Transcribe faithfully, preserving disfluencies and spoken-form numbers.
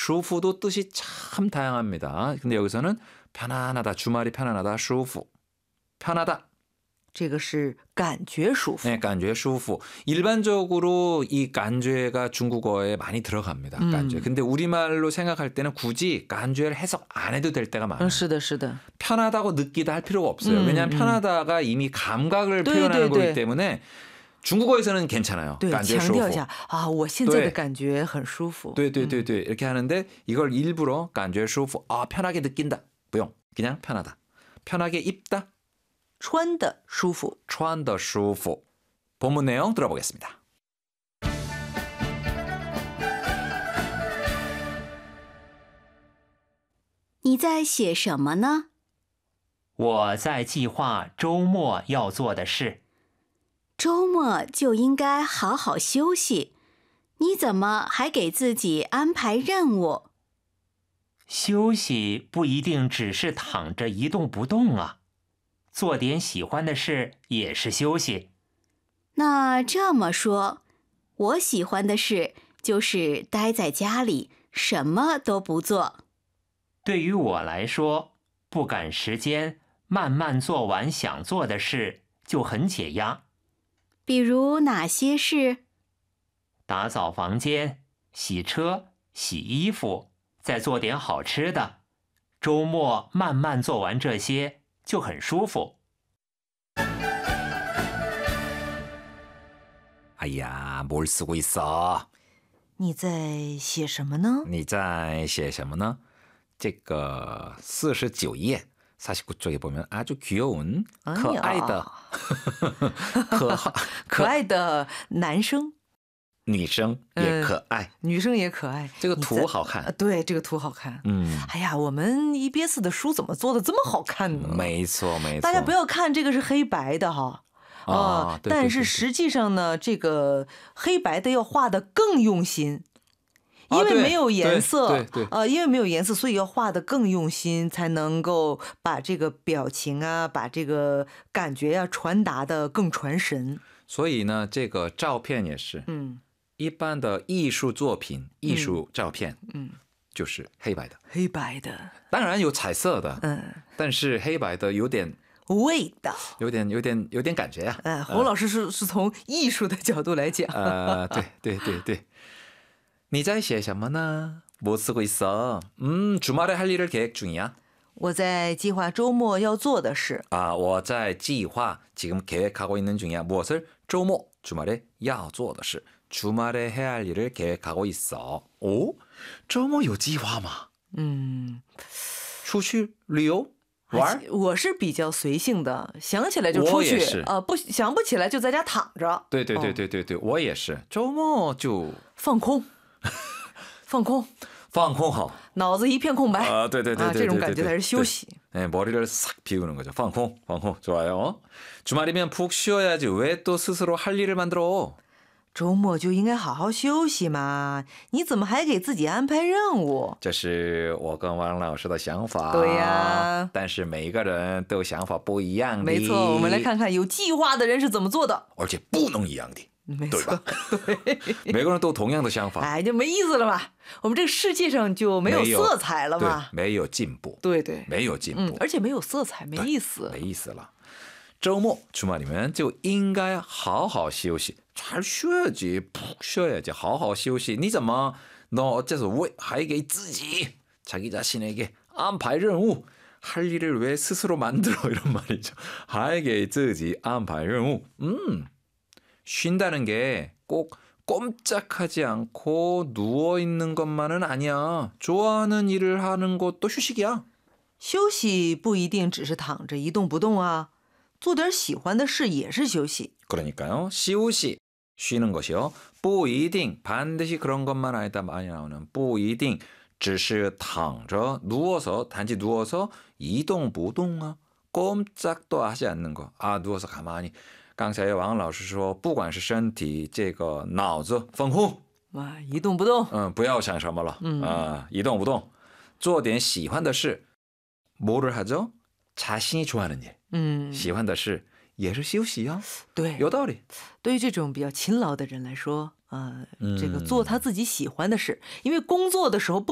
舒服도 뜻이 참 다양합니다. 근데 여기서는 편안하다, 주말이 편안하다, 舒服, 편하다. 这个是感觉舒服. 네, 感觉舒服. 일반적으로 이 간죄가 중국어에 많이 들어갑니다. 음. 간죄. 근데 우리말로 생각할 때는 굳이 간죄를 해석 안 해도 될 때가 많아요. 是的, 是的. 편하다고 느끼다 할 필요가 없어요. 음, 왜냐하면 음. 편하다가 이미 감각을 对, 표현하는 对, 거기 对. 때문에 중국어에서는 괜찮아요. 对， 간죄 强调一舒服. 下啊，我现在的感觉很舒服. 네, 네, 네, 네. 이렇게 하는데 이걸 일부러 感觉舒服. 아, 편하게 느낀다. 不用. 그냥 편하다. 편하게 입다. 穿的舒服. 穿的舒服. 본문 내용 들어보겠습니다. 你在写什么呢？ 我在计划周末要做的事。 周末就应该好好休息，你怎么还给自己安排任务？ 休息不一定只是躺着一动不动啊，做点喜欢的事也是休息。 那这么说，我喜欢的事就是待在家里，什么都不做。 对于我来说，不赶时间，慢慢做完想做的事就很解压。 比如哪些事？ 打扫房间、洗车、洗衣服，再做点好吃的。周末慢慢做完这些就很舒服。 哎呀，뭘 쓰고 있어? 你在写什么呢？ 你在写什么呢？这个四十九页 사십구 쪽에 보면 아주 귀여운 可爱的可可爱的男生， 女生也可爱， 女生也可爱。 这个图好看。 对，这个图好看。 嗯， 哎呀，我们 E B S 的书怎么做的这么好看呢？ 没错，没错。 大家不要看这个是黑白的哈。 啊，对对对对， 但是实际上呢，这个黑白的要画的更用心，因为没有颜色， 对对， 呃，因为没有颜色，所以要画的更用心，才能够把这个表情啊，把这个感觉呀、啊、传达的更传神。 所以呢，这个照片也是， 嗯， 一般的艺术作品、艺术照片，嗯，就是黑白的， 黑白的， 当然有彩色的， 嗯， 但是黑白的有点。 味道有点有点有点感觉啊！ 哎，洪老师是、呃、是从艺术的角度来讲。 呃，对对对对。你在写什么呢？뭐 쓰고 있어? 음, 주말에 할 일을 계획 중이야. 我在计划周末要做的事。 啊，我在计划 지금 계획하고 있는 중이야. 무엇을?周末 주말에 要做的事. 주말에 해야 할 일을 계획하고 있어. 오? 周末有计划吗？ 嗯， 出去旅游？玩？ 我是比较随性的，想起来就出去，呃，不想不起来就在家躺着。 对对对对对对，我也是。周末就放空，放空， 放空好， 脑子一片空白啊，对对对对， 这种感觉才是休息。 네, 머리를 싹 비우는 거죠. 放空, 放空, 좋아요. 주말이면 푹 쉬어야지. 왜 또 스스로 할 일을 만들어? 周末就应该好好休息嘛，你怎么还给自己安排任务？ 这是我跟王老师的想法。 对呀， 但是每一个人都想法不一样的。 没错，我们来看看有计划的人是怎么做的。 而且不能一样的， 没错， 对吧？ 对， 每个人都同样的想法， 哎，就没意思了嘛。我们这个世界上就没有色彩了嘛？ 对，没有进步。 对对， 没有进步， 嗯，而且没有色彩，没意思， 没意思了。周末 주말이면 就应该好好休息，잘 쉬어야지, 푹 쉬어야지, 好好休息。你怎么너 어째서 왜还给自己 자기 자신에게安排任务 할 일을 왜 스스로 만들어 이런 말이죠. 还给自己安排任务. 음, 쉰다는 게 꼭 꼼짝하지 않고 누워 있는 것만은 아니야. 좋아하는 일을 하는 것도 휴식이야. 休息不一定只是躺着一动不动啊。做点喜欢的事也是休息。 그러니까요. 쉬우시, 쉬는 것이요. 不一定, 반드시 그런 것만 아니다 많이 나오는 不一定, 只是躺着, 누워서, 단지 누워서 이동不动啊, 꼼짝도 하지 않는 거. 아, 누워서 가만히. 刚才王老师说不管是身体这个脑子放空啊，一动不动， 嗯，不要想什么了，嗯啊，一动不动，做点喜欢的事。뭐를 하죠? 자신이 좋아하는 일， 嗯，喜欢的事也是休息啊。 对， 有道理。 对于这种比较勤劳的人来说，呃，这个做他自己喜欢的事，因为工作的时候不